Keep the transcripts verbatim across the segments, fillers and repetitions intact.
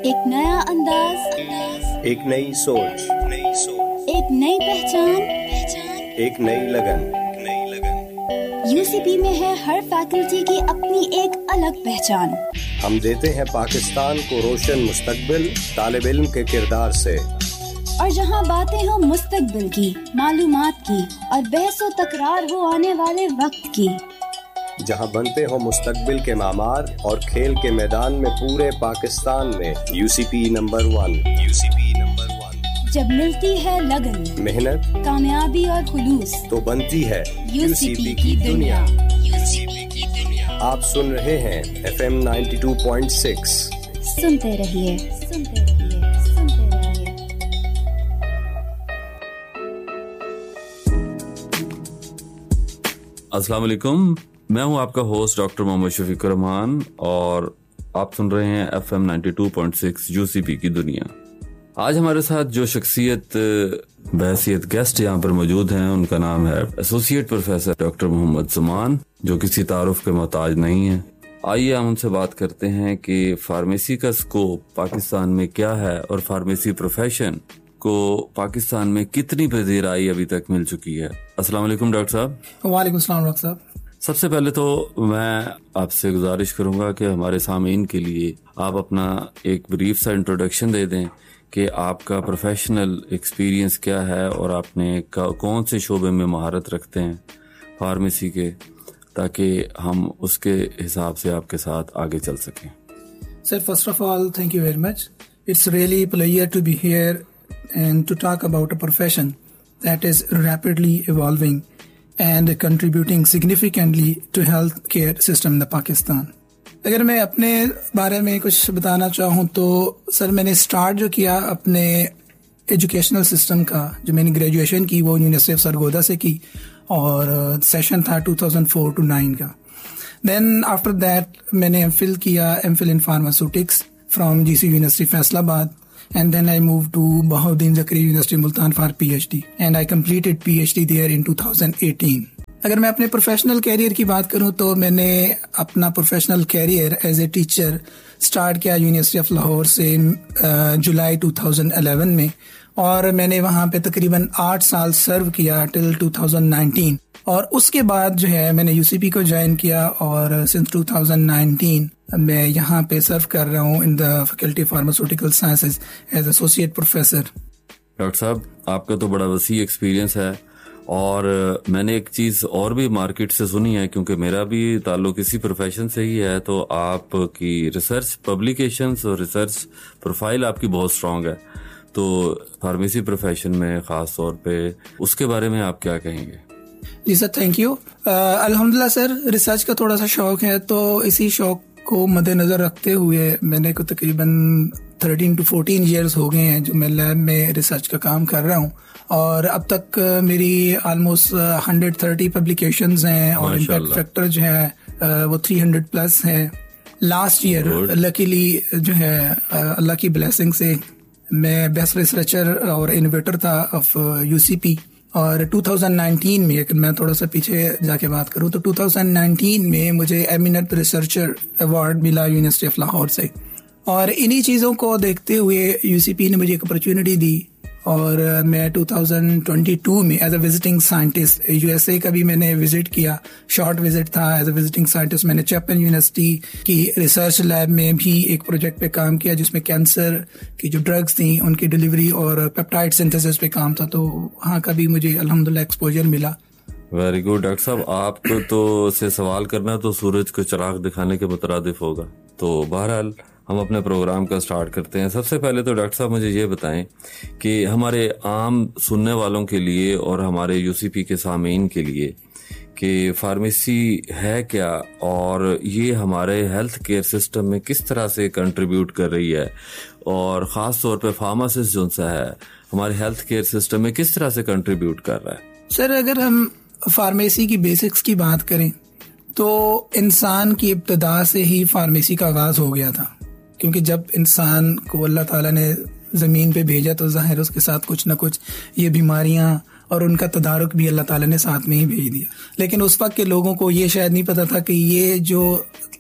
एक नया अंदाज, एक नई सोच, नई सोच, एक नई पहचान, पहचान, एक नई लगन, नई लगन। यूसीपी में है हर फैकल्टी की अपनी एक अलग पहचान। हम देते हैं पाकिस्तान को रोशन मुस्तकबिल तालिब इल्म के किरदार से। और जहां बातें हो मुस्तकबिल की, मालूमात की और बहसो तकरार हो आने वाले वक्त की, जहां बनते हो मुस्तकबिल के मामार और खेल के मैदान में पूरे पाकिस्तान में UCP number one, UCP number one. जब मिलती है लगन, मेहनत, कामयाबी और खुलूस, तो बनती है यूसीपी की दुनिया। यूसीपी की दुनिया। आप सुन रहे हैं F M ninety two point six. सुनते रहिए, सुनते रहिए, सुनते रहिए। अस्सलाम वालेकुम, मैं हूं आपका होस्ट डॉक्टर मोहम्मद शफीक रहमान और आप सुन रहे हैं F M ninety two point six UCP की दुनिया। आज हमारे साथ जो शख्सियत बहसियत गेस्ट यहाँ पर मौजूद हैं उनका नाम है एसोसिएट प्रोफेसर डॉक्टर मोहम्मद ज़मान, जो किसी तारुफ के मोहताज नहीं है। आइए हम उनसे बात करते हैं कि फार्मेसी का स्कोप पाकिस्तान में क्या है और फार्मेसी प्रोफेशन को पाकिस्तान में कितनी पजीराई अभी तक मिल चुकी है। अस्सलाम वालेकुम डॉक्टर साहब। वालेकुम सलाम डॉक्टर साहब। सबसे पहले तो मैं आपसे गुजारिश करूंगा कि हमारे सामीन के लिए आप अपना एक ब्रीफ सा इंट्रोडक्शन दे दें कि आपका प्रोफेशनल एक्सपीरियंस क्या है और आपने कौन से शोबे में महारत रखते हैं फार्मेसी के, ताकि हम उसके हिसाब से आपके साथ आगे चल सकें। Sir, first of all thank you very much. It's really pleasure to be here and to talk about a profession that is rapidly evolving and contributing significantly to healthcare system in the Pakistan. अगर मैं अपने बारे में कुछ बताना चाहूँ तो sir, मैंने स्टार्ट जो किया अपने एजुकेशनल सिस्टम का, जो मैंने ग्रेजुएशन की वो यूनिवर्सिटी ऑफ सरगोदा से की और सेशन था two thousand four to nine का। देन आफ्टर दैट मैंने एमफिल किया, MPhil in pharmaceutics from GC university Faisalabad. And then I moved to Bahauddin Zakariya University Multan for PhD and I completed PhD there in two thousand eighteen. अगर मैं अपने professional career की बात करूं तो मैंने अपना professional career as a teacher start किया यूनिवर्सिटी ऑफ लाहौर से जुलाई टू थाउजेंड इलेवन में और मैंने वहां पे तकरीबन आठ साल सर्व किया टिल टू थाउजेंड नाइनटीन और उसके बाद जो है मैंने यूसीपी को ज्वाइन किया और सिंस टू थाउजेंड नाइनटीन मैं यहाँ पे सर्व कर रहा हूँ in the faculty of pharmaceutical sciences as associate professor. Doctor साहब, आपका तो बड़ा वसी एक्सपीरियंस है और मैंने एक चीज और भी मार्केट से सुनी है, क्योंकि मेरा भी ताल्लुक इसी प्रोफेशन से ही है, तो आपकी रिसर्च पब्लिकेशंस और रिसर्च प्रोफाइल आपकी बहुत स्ट्रांग है, तो फार्मेसी प्रोफेशन में खास तौर पे उसके बारे में आप क्या कहेंगे? जी सर, थैंक यू। अल्हम्दुलिल्लाह सर, रिसर्च का थोड़ा सा शौक है, तो इसी शौक को मद्देनजर रखते हुए मैंने को तकरीबन थर्टीन टू फोर्टीन इयर्स हो गए हैं जो मैं लैब में रिसर्च का काम कर रहा हूँ और अब तक मेरी ऑलमोस्ट हंड्रेड थर्टी पब्लिकेशंस हैं और इम्पैक्ट फैक्टर जो है वो थ्री हंड्रेड प्लस है। लास्ट ईयर लकीली जो है अल्लाह की ब्लेसिंग से मैं बेस्ट रिसर्चर और इनोवेटर था ऑफ यूसीपी और टू थाउजेंड नाइनटीन में, अगर मैं थोड़ा सा पीछे जाके बात करूं तो टू थाउजेंड नाइनटीन में मुझे एमिनेंट रिसर्चर अवार्ड मिला यूनिवर्सिटी ऑफ लाहौर से और इन्हीं चीज़ों को देखते हुए यूसीपी ने मुझे एक अपॉर्चुनिटी दी और मैं टू थाउजेंड ट्वेंटी टू में as a visiting scientist USA का भी मैंने विजिट किया, शॉर्ट विजिट था एज अ विजिटिंग साइंटिस्ट। मैंने चैपमैन यूनिवर्सिटी की रिसर्च लैब में भी एक प्रोजेक्ट पे काम किया जिसमें कैंसर की जो ड्रग्स थी उनकी डिलीवरी और पेप्टाइड सिंथेसिस पे काम था, तो वहाँ का भी मुझे अल्हम्दुलिल्लाह एक्सपोजर मिला। वेरी गुड डॉक्टर साहब, आपको तो से सवाल करना तो सूरज को चिराग दिखाने के मुतरादिफ होगा। तो बहरहाल हम अपने प्रोग्राम का स्टार्ट करते हैं। सबसे पहले तो डॉक्टर साहब मुझे ये बताएं कि हमारे आम सुनने वालों के लिए और हमारे यूसीपी के सामीन के लिए कि फार्मेसी है क्या और ये हमारे हेल्थ केयर सिस्टम में किस तरह से कंट्रीब्यूट कर रही है और ख़ास तौर पे फार्मासिस्ट जो सा है हमारे हेल्थ केयर सिस्टम में किस तरह से कंट्रीब्यूट कर रहा है। सर, अगर हम फार्मेसी की बेसिक्स की बात करें तो इंसान की इब्तदा से ही फार्मेसी का आगाज हो गया था, क्योंकि जब इंसान को अल्लाह ताला ने ज़मीन पे भेजा तो ज़ाहिर उसके साथ कुछ ना कुछ ये बीमारियां और उनका तदारुक भी अल्लाह ताला ने साथ में ही भेज दिया। लेकिन उस वक्त के लोगों को ये शायद नहीं पता था कि ये जो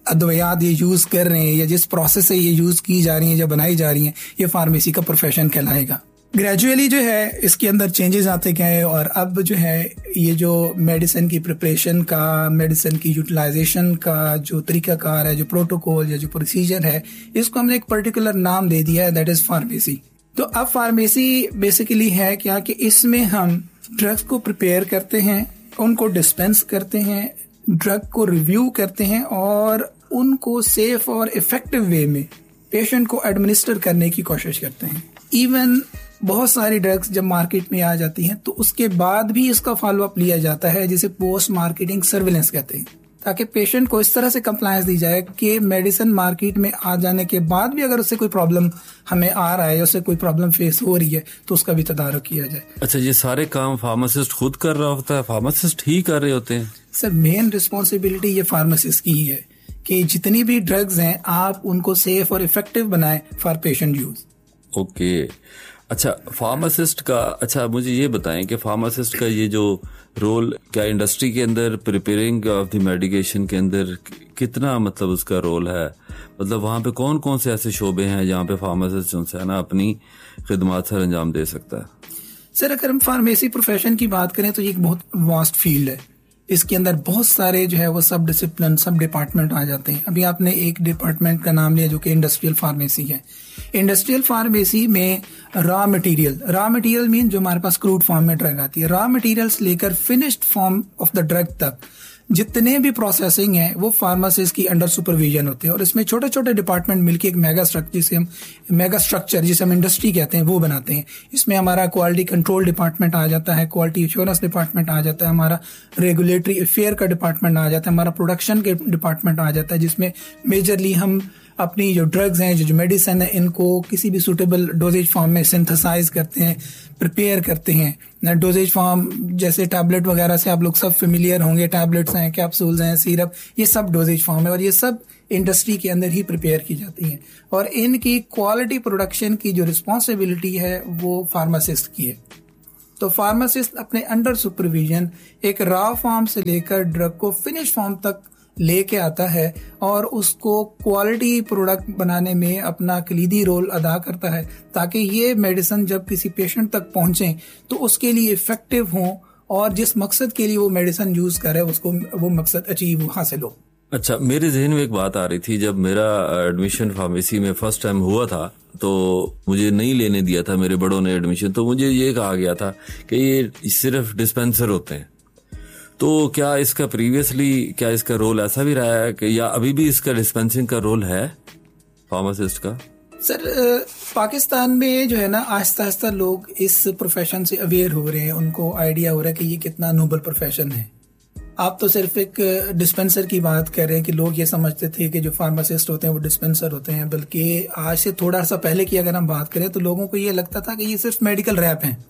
अद्वयात ये यूज कर रहे हैं या जिस प्रोसेस से ये यूज की जा रही हैं या बनाई जा रही हैं, ये फार्मेसी का प्रोफेशन कहलाएगा। ग्रेजुअली जो है इसके अंदर चेंजेस आते गए और अब जो है ये जो मेडिसिन की प्रिपरेशन का, मेडिसिन की यूटिलाइजेशन का जो तरीकाकार है, जो प्रोटोकॉल या जो प्रोसीजर है, इसको हमने एक पर्टिकुलर नाम दे दिया है, दैट इज फार्मेसी। तो अब फार्मेसी बेसिकली है क्या कि इसमें हम ड्रग्स को प्रिपेयर करते हैं, उनको डिस्पेंस करते हैं, ड्रग को रिव्यू करते हैं और उनको सेफ और इफेक्टिव वे में पेशेंट को एडमिनिस्टर करने की कोशिश करते हैं। इवन बहुत सारी ड्रग्स जब मार्केट में आ जाती हैं तो उसके बाद भी इसका फॉलोअप लिया जाता है, जिसे पोस्ट मार्केटिंग सर्विलेंस कहते हैं, ताकि पेशेंट को इस तरह से कंप्लायंस दी जाए कि मेडिसिन मार्केट में आ जाने के बाद भी अगर उससे कोई प्रॉब्लम हमें आ रहा है या उससे कोई प्रॉब्लम फेस हो रही है तो उसका भी तदारुक किया जाए। अच्छा, ये सारे काम फार्मासिस्ट खुद कर रहा होता है, फार्मासिस्ट ही कर रहे होते हैं? सर, मेन रिस्पॉन्सिबिलिटी ये फार्मासिस्ट की ही है कि जितनी भी ड्रग्स हैं आप उनको सेफ और इफेक्टिव बनाएं फॉर पेशेंट यूज। ओके, अच्छा फार्मासिस्ट का, अच्छा मुझे ये बताएं कि फार्मासिस्ट का ये जो रोल क्या इंडस्ट्री के अंदर प्रिपेयरिंग ऑफ द मेडिकेशन के अंदर कितना मतलब उसका रोल है, मतलब वहाँ पे कौन कौन से ऐसे शोबे हैं जहाँ पे फार्मासिस्ट जो है ना अपनी खिदमत सर अंजाम दे सकता है? सर, अगर हम फार्मेसी प्रोफेशन की बात करें तो ये एक बहुत वास्ट फील्ड है। इसके अंदर बहुत सारे जो है वो सब डिसिप्लिन, सब डिपार्टमेंट आ जाते हैं। अभी आपने एक डिपार्टमेंट का नाम लिया जो कि इंडस्ट्रियल फार्मेसी है। इंडस्ट्रियल फार्मेसी में raw material, raw material mean जो हमारे पास क्रूड फॉर्म में ड्रग आती है, रॉ मटेरियल्स लेकर finished form of the drug तक जितने भी प्रोसेसिंग है वो फार्मासिस्ट की अंडर सुपरविजन होते हैं। और इसमें छोटे छोटे डिपार्टमेंट मिलकर एक मेगा स्ट्रक्चर जिसे हम मेगा स्ट्रक्चर जिसे हम इंडस्ट्री कहते हैं वो बनाते हैं। इसमें हमारा क्वालिटी कंट्रोल डिपार्टमेंट आ जाता है, क्वालिटी एश्योरेंस डिपार्टमेंट आ जाता है, हमारा रेगुलेटरी अफेयर का डिपार्टमेंट आ जाता है, हमारा प्रोडक्शन के डिपार्टमेंट आ जाता है, जिसमें मेजरली हम अपनी जो ड्रग्स हैं, जो जो मेडिसिन है, इनको किसी भी सूटेबल डोजेज फॉर्म में सिंथेसाइज करते हैं, प्रिपेयर करते हैं। डोजेज फॉर्म जैसे टैबलेट वगैरह से आप लोग सब फेमिलियर होंगे, टैबलेट्स हैं, कैप्सूल्स हैं, सिरप, ये सब डोजेज फॉर्म है और ये सब इंडस्ट्री के अंदर ही प्रिपेयर की जाती हैं। और इनकी क्वालिटी प्रोडक्शन की जो रिस्पॉन्सिबिलिटी है वो फार्मासिस्ट की है। तो फार्मासिस्ट अपने अंडर सुपरविजन एक रॉ फॉर्म से लेकर ड्रग को फिनिश फॉर्म तक लेके आता है और उसको क्वालिटी प्रोडक्ट बनाने में अपना कलीदी रोल अदा करता है, ताकि ये मेडिसिन जब किसी पेशेंट तक पहुंचे तो उसके लिए इफेक्टिव हो और जिस मकसद के लिए वो मेडिसिन यूज करे उसको वो मकसद अचीव हासिल हो। अच्छा, मेरे जहन में एक बात आ रही थी, जब मेरा एडमिशन फार्मेसी में फर्स्ट टाइम हुआ था तो मुझे नहीं लेने दिया था मेरे बड़ों ने एडमिशन, तो मुझे ये कहा गया था कि ये सिर्फ डिस्पेंसर होते हैं। तो क्या इसका प्रीवियसली क्या इसका रोल ऐसा भी रहा है कि या अभी भी इसका डिस्पेंसिंग का रोल है फार्मासिस्ट का? सर, पाकिस्तान में जो है ना आहिस्ता आहिस्ता लोग इस प्रोफेशन से अवेयर हो रहे हैं, उनको आइडिया हो रहा है कि ये कितना नोबल प्रोफेशन है। आप तो सिर्फ एक डिस्पेंसर की बात कर रहे हैं कि लोग ये समझते थे कि जो फार्मासिस्ट होते हैं वो डिस्पेंसर होते हैं, बल्कि आज से थोड़ा सा पहले की अगर हम बात करें तो लोगों को ये लगता था कि ये सिर्फ मेडिकल रैप हैं,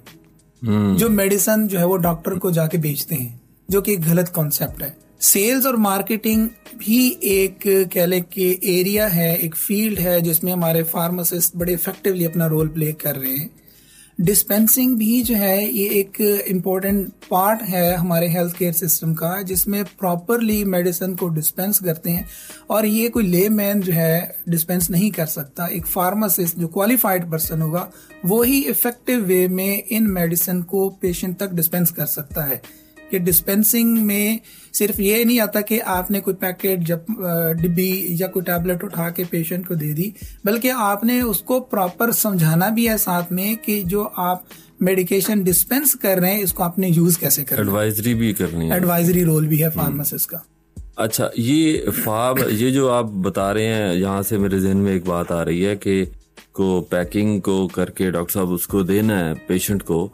जो मेडिसिन जो है वो डॉक्टर को जाके बेचते हैं, जो कि एक गलत कॉन्सेप्ट है। सेल्स और मार्केटिंग भी एक कह ले कि एरिया है, एक फील्ड है जिसमें हमारे फार्मासिस्ट बड़े इफेक्टिवली अपना रोल प्ले कर रहे हैं। डिस्पेंसिंग भी जो है ये एक इम्पोर्टेंट पार्ट है हमारे हेल्थ केयर सिस्टम का, जिसमें प्रॉपरली मेडिसिन को डिस्पेंस करते हैं और ये कोई लेमैन जो है डिस्पेंस नहीं कर सकता। एक फार्मासिस्ट जो क्वालिफाइड पर्सन होगा वो ही इफेक्टिव वे में इन मेडिसिन को पेशेंट तक डिस्पेंस कर सकता है। कि डिस्पेंसिंग में सिर्फ ये नहीं आता कि आपने कोई पैकेट जब डिब्बी या कोई टैबलेट उठा के पेशेंट को दे दी, बल्कि आपने उसको प्रॉपर समझाना भी है साथ में कि जो आप मेडिकेशन डिस्पेंस कर रहे हैं इसको आपने यूज कैसे करना है। एडवाइजरी भी करनी है, एडवाइजरी रोल भी है फार्मासिस्ट का। अच्छा, ये फार्म ये जो आप बता रहे हैं, यहाँ से मेरे जहन में एक बात आ रही है कि को पैकिंग को करके डॉक्टर साहब उसको देना है पेशेंट को,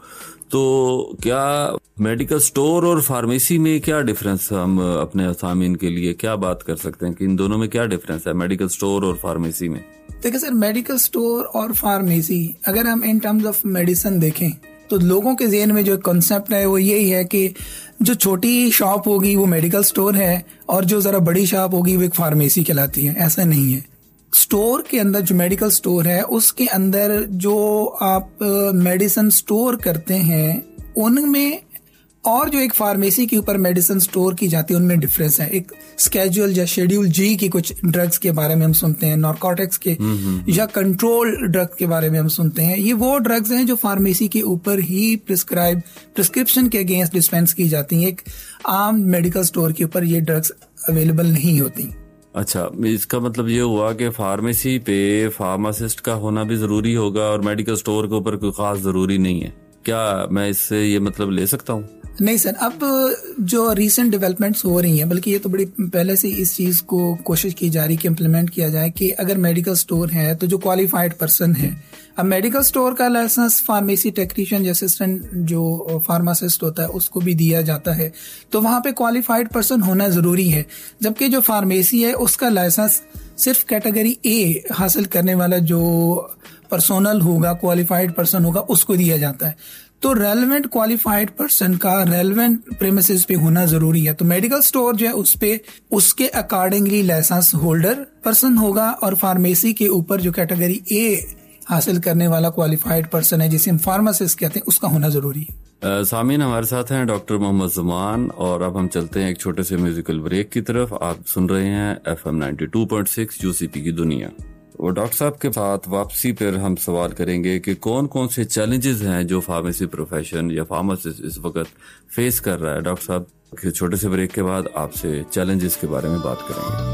तो क्या मेडिकल स्टोर और फार्मेसी में क्या डिफरेंस हम अपने असामीन के लिए क्या बात कर सकते हैं कि इन दोनों में क्या डिफरेंस है मेडिकल स्टोर और फार्मेसी में? देखिए सर, मेडिकल स्टोर और फार्मेसी अगर हम इन टर्म्स ऑफ मेडिसिन देखें तो लोगों के ज़हन में जो कॉन्सेप्ट है वो यही है कि जो छोटी शॉप होगी वो मेडिकल स्टोर है और जो जरा बड़ी शॉप होगी वो एक फार्मेसी कहलाती है। ऐसा नहीं है। स्टोर के अंदर जो मेडिकल स्टोर है उसके अंदर जो आप मेडिसिन स्टोर करते हैं उनमें और जो एक फार्मेसी के ऊपर मेडिसिन स्टोर की जाती है उनमें डिफरेंस है। एक स्केड्यूल या शेड्यूल जी की कुछ ड्रग्स के बारे में हम सुनते हैं, नारकोटिक्स के या कंट्रोल ड्रग्स के बारे में हम सुनते हैं। ये वो ड्रग्स हैं जो फार्मेसी के ऊपर ही प्रिस्क्राइब प्रिस्क्रिप्शन के अगेंस्ट डिस्पेंस की जाती हैं। एक आम मेडिकल स्टोर के ऊपर ये ड्रग्स अवेलेबल नहीं होती। अच्छा, इसका मतलब ये हुआ कि फार्मेसी पे फार्मासिस्ट का होना भी जरूरी होगा और मेडिकल स्टोर के ऊपर कोई खास जरूरी नहीं है। क्या मैं इससे ये मतलब ले सकता हूँ? नहीं सर, अब जो रीसेंट डेवलपमेंट्स हो रही हैं, बल्कि ये तो बड़ी पहले से इस चीज को कोशिश की जा रही कि इम्प्लीमेंट किया जाए कि अगर मेडिकल स्टोर है तो जो क्वालिफाइड पर्सन है, अब मेडिकल स्टोर का लाइसेंस फार्मेसी टेक्नीशियन या असिस्टेंट जो फार्मासिस्ट होता है उसको भी दिया जाता है, तो वहां पे क्वालिफाइड पर्सन होना जरूरी है। जबकि जो फार्मेसी है उसका लाइसेंस सिर्फ कैटेगरी ए हासिल करने वाला जो पर्सोनल होगा, क्वालिफाइड पर्सन होगा, उसको दिया जाता है। तो रेलेवेंट क्वालिफाइड पर्सन का रेलेवेंट प्रेमिसेस पे होना जरूरी है। तो मेडिकल स्टोर जो है उस पे उसके अकॉर्डिंगली लाइसेंस होल्डर पर्सन होगा और फार्मेसी के ऊपर जो कैटेगरी ए हासिल करने वाला क्वालिफाइड पर्सन है जिसे हम फार्मासिस्ट कहते हैं उसका होना जरूरी है। सामीन, हमारे साथ हैं डॉक्टर मोहम्मद ज़मान और अब हम चलते हैं एक छोटे से म्यूजिकल ब्रेक की तरफ। आप सुन रहे हैं F M ninety two point six UCP की दुनिया। और डॉक्टर साहब के साथ वापसी पर हम सवाल करेंगे कि कौन कौन से चैलेंजेस हैं जो फार्मेसी प्रोफेशन या फार्मासिस्ट इस वक्त फेस कर रहा है। डॉक्टर साहब, छोटे से ब्रेक के बाद आपसे चैलेंजेस के बारे में बात करेंगे।